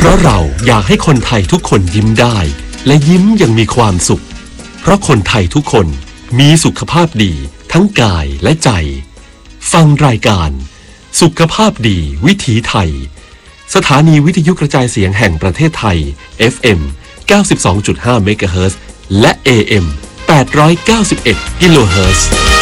ราะเราอยากให้คนไทยทุกคนยิ้มได้และยิ้มอย่างมีความสุขเพราะคนไทยทุกคนมีสุขภาพดีทั้งกายและใจฟังรายการสุขภาพดีวิถีไทยสถานีวิทยุกระจายเสียงแห่งประเทศไทย FM 92.5 เมกะเฮิรตซ์และ AM 891 กิโลเฮิรตซ์